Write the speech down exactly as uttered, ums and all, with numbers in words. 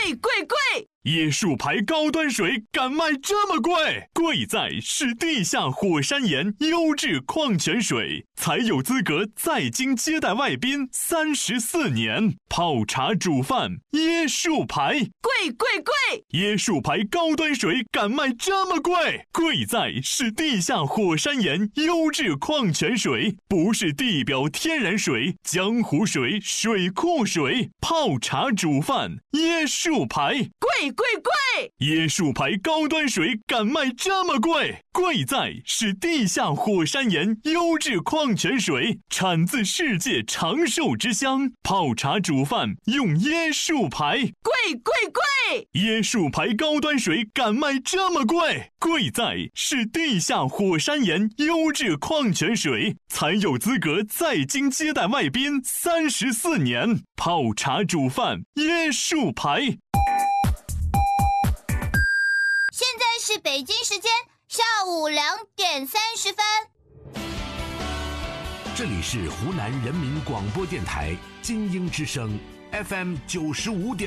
贵贵贵！ 椰树牌高端水敢卖这么贵？贵在是地下火山岩优质矿泉水，才有资格在京接待外宾三十四年。泡茶煮饭，椰树牌， 贵贵贵！ 椰树牌高端水敢卖这么贵？贵在是地下火山岩优质矿泉水，不是地表天然水、江湖水、水库水。泡茶煮饭，椰树牌， 贵贵贵！ 椰树牌高端水敢卖这么贵？贵在是地下火山岩优质矿泉水，产自世界长寿之乡。泡茶煮饭用椰树牌， 贵贵贵！ 椰树牌高端水敢卖这么贵？贵在是地下火山岩优质矿泉水，才有资格在京接待外宾三十四年。泡茶煮饭，椰树牌。 现在是北京时间下午两点三十分。 这里是湖南人民广播电台金鹰之声 F M 九十五点。